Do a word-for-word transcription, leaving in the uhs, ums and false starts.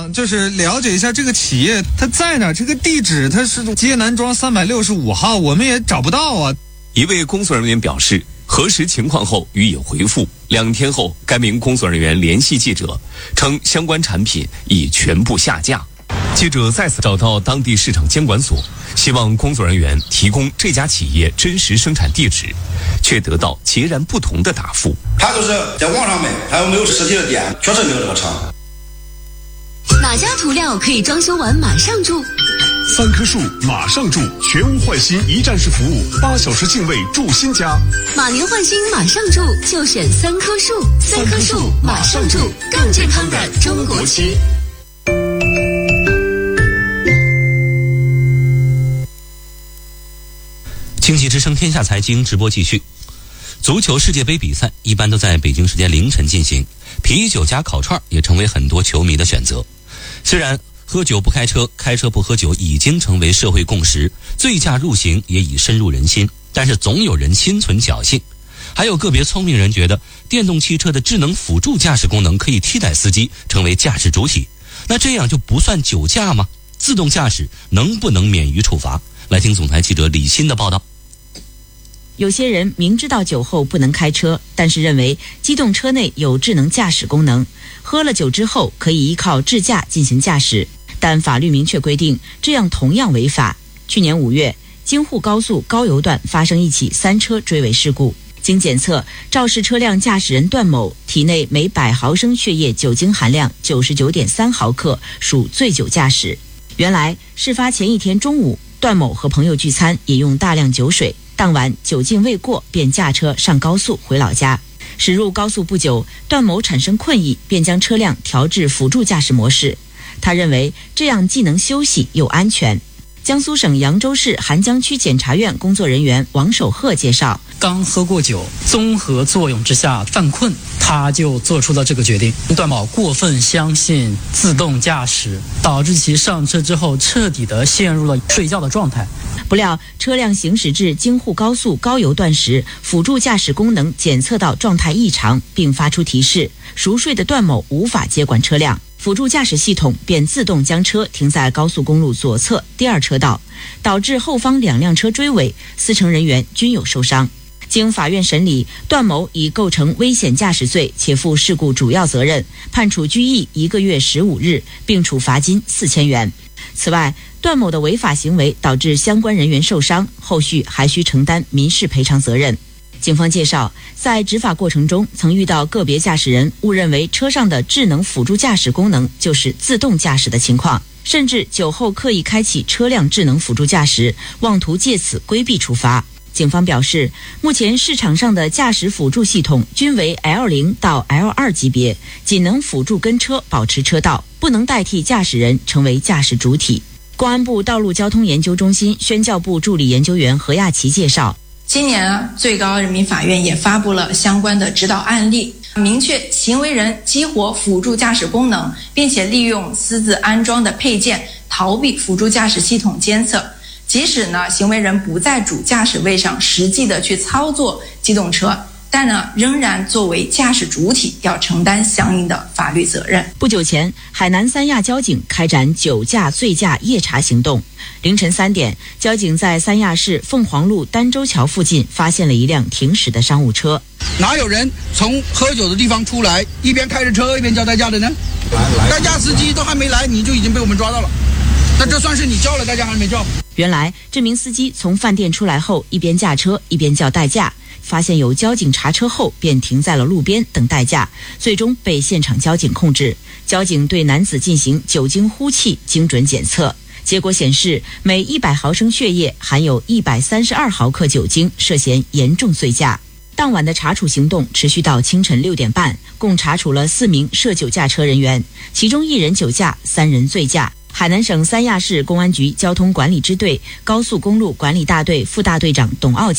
想就是了解一下这个企业它在哪，这个地址它是街南庄三百六十五号，我们也找不到啊。 一位工作人员表示，核实情况后予以回复。两天后，该名工作人员联系记者，称相关产品已全部下架。记者再次找到当地市场监管所，希望工作人员提供这家企业真实生产地址，却得到截然不同的答复。 他就是在网上卖，他又没有实体的店，确实没有这个厂。 哪家涂料可以装修完马上住？ 三棵树马上住，全屋换新一站式服务，八小时净位住新家。 马年换新马上住，就选三棵树。三棵树马上住，更健康的中国区。 经济之声天下财经直播继续。足球世界杯比赛一般都在北京时间凌晨进行，啤酒加烤串也成为很多球迷的选择。虽然喝酒不开车，开车不喝酒已经成为社会共识，醉驾入刑也已深入人心，但是总有人心存侥幸。还有个别聪明人觉得电动汽车的智能辅助驾驶功能可以替代司机，成为驾驶主体，那这样就不算酒驾吗？自动驾驶能不能免于处罚？来听总台记者李欣的报道。 有些人明知道酒后不能开车，但是认为机动车内有智能驾驶功能，喝了酒之后可以依靠智驾进行驾驶，但法律明确规定，这样同样违法。去年五月，京沪高速高邮段发生一起三车追尾事故，经检测，肇事车辆驾驶人段某体内每百毫升血液酒精含量 九十九点三毫克，属醉酒驾驶。原来事发前一天中午，段某和朋友聚餐，饮用大量酒水，当晚酒劲未过，便驾车上高速回老家。驶入高速不久，段某产生困意，便将车辆调至辅助驾驶模式。他认为这样既能休息又安全。江苏省扬州市邗江区检察院工作人员王守鹤介绍， 刚喝过酒，综合作用之下犯困，他就做出了这个决定。段某过分相信自动驾驶，导致其上车之后彻底的陷入了睡觉的状态。 不料车辆行驶至京沪高速高邮段时，辅助驾驶功能检测到状态异常，并发出提示，熟睡的段某无法接管车辆，辅助驾驶系统便自动将车停在高速公路左侧第二车道，导致后方两辆车追尾，四乘人员均有受伤。经法院审理，段某已构成危险驾驶罪，且负事故主要责任，判处拘役一个月十五日，并处罚金四千元。此外，段某的违法行为导致相关人员受伤，后续还需承担民事赔偿责任。警方介绍，在执法过程中曾遇到个别驾驶人误认为车上的智能辅助驾驶功能就是自动驾驶的情况，甚至酒后刻意开启车辆智能辅助驾驶，妄图借此规避处罚。警方表示，目前市场上的驾驶辅助系统均为 L 零 到 L 二 级别，仅能辅助跟车保持车道，不能代替驾驶人成为驾驶主体。公安部道路交通研究中心宣教部助理研究员何亚琪介绍， 今年啊，最高人民法院也发布了相关的指导案例，明确行为人激活辅助驾驶功能，并且利用私自安装的配件逃避辅助驾驶系统监测。即使呢，行为人不在主驾驶位上实际的去操作机动车，但呢，仍然作为驾驶主体要承担相应的法律责任。 不久前，海南三亚交警开展酒驾醉驾夜查行动。凌晨三点，交警在三亚市凤凰路儋州桥附近发现了一辆停驶的商务车。 哪有人从喝酒的地方出来，一边开着车一边叫代驾的呢？代驾司机都还没来，你就已经被我们抓到了。那这算是你叫了代驾还是没叫？ 原来这名司机从饭店出来后，一边驾车一边叫代驾，发现有交警查车后，便停在了路边等代驾，最终被现场交警控制。交警对男子进行酒精呼气精准检测，结果显示每一百毫升血液含有一百三十二毫克酒精，涉嫌严重醉驾。当晚的查处行动持续到清晨六点半，共查处了四名涉酒驾车人员，其中一人酒驾，三人醉驾。海南省三亚市公安局交通管理支队高速公路管理大队副大队长董傲介